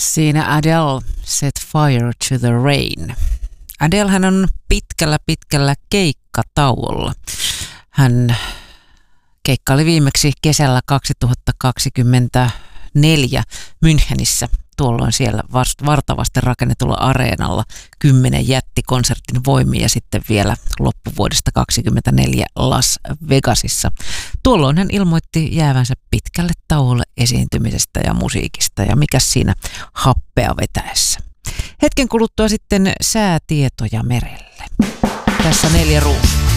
Siinä Adele, Set Fire to the Rain. Adelehän on pitkällä keikkatauolla. Hän keikkaili viimeksi kesällä 2024 Münchenissä. Tuolloin siellä vartavasti rakennetulla areenalla 10 jättikonsertin voimia ja sitten vielä loppuvuodesta 2024 Las Vegasissa. Tuolloin hän ilmoitti jäävänsä pitkälle tauolle esiintymisestä ja musiikista ja mikäs siinä happea vetäessä. Hetken kuluttua sitten säätietoja merelle. Tässä 4 ruuhkaa.